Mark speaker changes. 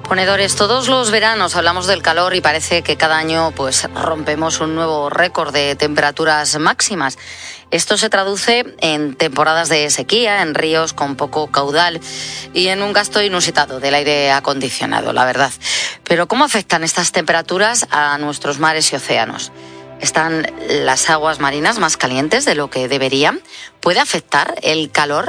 Speaker 1: Ponedores, todos los veranos hablamos del calor y parece que cada año pues rompemos un nuevo récord de temperaturas máximas. Esto se traduce en temporadas de sequía, en ríos con poco caudal y en un gasto inusitado del aire acondicionado, la verdad. Pero ¿cómo afectan estas temperaturas a nuestros mares y océanos? ¿Están las aguas marinas más calientes de lo que deberían? ¿Puede afectar el calor